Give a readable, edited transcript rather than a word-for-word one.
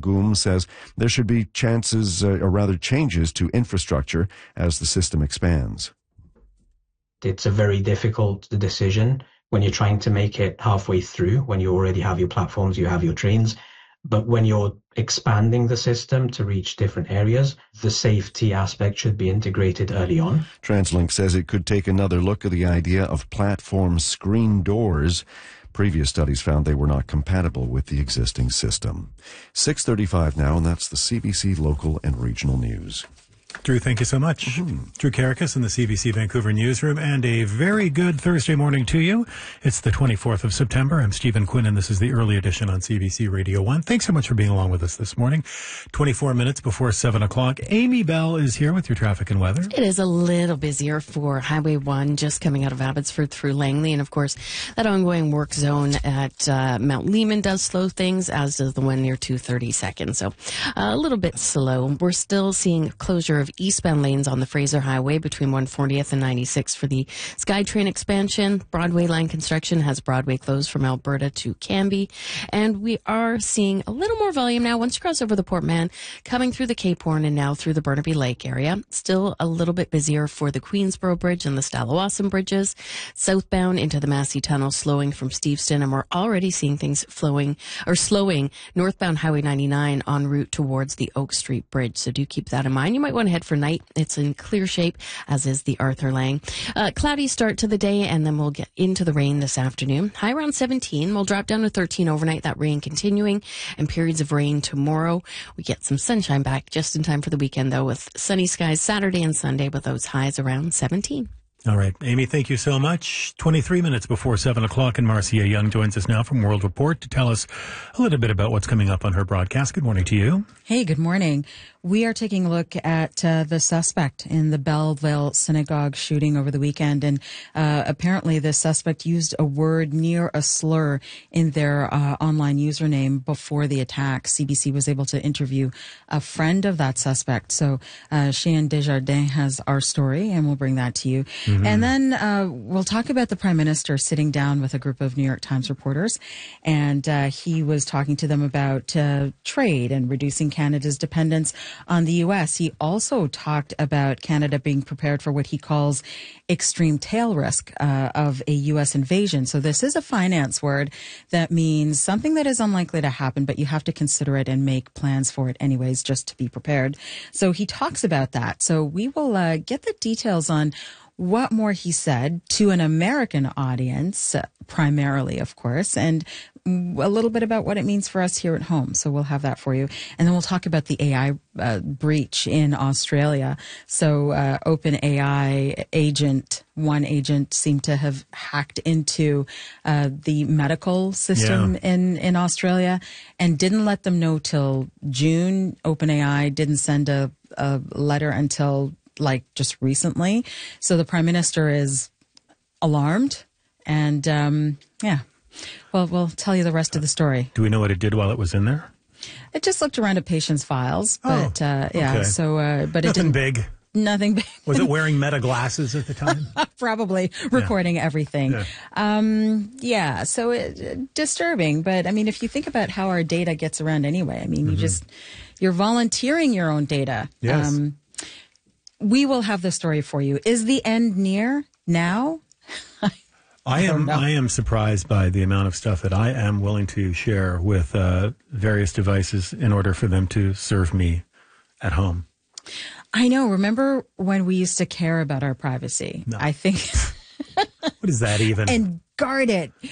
Goum says there should be changes to infrastructure as the system expands. It's a very difficult decision when you're trying to make it halfway through, when you already have your platforms, you have your trains. But when you're expanding the system to reach different areas, the safety aspect should be integrated early on. TransLink says it could take another look at the idea of platform screen doors. Previous studies found they were not compatible with the existing system. 6:35 now, and that's the CBC local and regional news. Drew, thank you so much. Drew Karakis in the CBC Vancouver newsroom, and a very good Thursday morning to you. It's the 24th of September. I'm Stephen Quinn, and this is the early edition on CBC Radio 1. Thanks so much for being along with us this morning. 24 minutes before 7 o'clock. Amy Bell is here with your traffic and weather. It is a little busier for Highway 1 just coming out of Abbotsford through Langley. And, of course, that ongoing work zone at Mount Lehman does slow things, as does the one near 232nd. So a little bit slow. We're still seeing closure of eastbound lanes on the Fraser Highway between 140th and 96 for the SkyTrain expansion. Broadway line construction has Broadway closed from Alberta to Cambie. And we are seeing a little more volume now once you cross over the Port Mann, coming through the Cape Horn and now through the Burnaby Lake area. Still a little bit busier for the Queensboro Bridge and the Stallawasam bridges. Southbound into the Massey Tunnel, slowing from Steveston, and we're already seeing things slowing northbound Highway 99 en route towards the Oak Street Bridge. So do keep that in mind. You might want to head for night. It's in clear shape, as is the Arthur Lang. Cloudy start to the day, and then we'll get into the rain this afternoon. High around 17. We'll drop down to 13 overnight, that rain continuing, and periods of rain tomorrow. We get some sunshine back just in time for the weekend, though, with sunny skies Saturday and Sunday with those highs around 17. All right. Amy, thank you so much. 23 minutes before 7 o'clock, and Marcia Young joins us now from World Report to tell us a little bit about what's coming up on her broadcast. Good morning to you. Hey, good morning. We are taking a look at the suspect in the Belleville synagogue shooting over the weekend. And apparently the suspect used a word near a slur in their online username before the attack. CBC was able to interview a friend of that suspect. So Cheyenne Desjardins has our story, and we'll bring that to you. Mm-hmm. And then we'll talk about the Prime Minister sitting down with a group of New York Times reporters. And he was talking to them about trade and reducing Canada's dependence on the U.S. He also talked about Canada being prepared for what he calls extreme tail risk of a U.S. invasion. So this is a finance word that means something that is unlikely to happen, but you have to consider it and make plans for it anyways, just to be prepared. So he talks about that. So we will get the details on what more he said to an American audience, primarily, of course, and a little bit about what it means for us here at home. So we'll have that for you. And then we'll talk about the AI breach in Australia. So OpenAI one agent seemed to have hacked into the medical system in Australia and didn't let them know till June. OpenAI didn't send a letter until just recently. So the Prime Minister is alarmed, and well, we'll tell you the rest of the story. Do we know what it did while it was in there? It just looked around at patients' files, but okay. So but nothing big. Nothing big. Was it wearing Meta glasses at the time? Probably recording everything. Yeah. So disturbing, but I mean, if you think about how our data gets around anyway, I mean, you're volunteering your own data. Yes. We will have the story for you. Is the end near now? I am surprised by the amount of stuff that I am willing to share with various devices in order for them to serve me at home. I know. Remember when we used to care about our privacy? No. I think. What is that even? And guard it.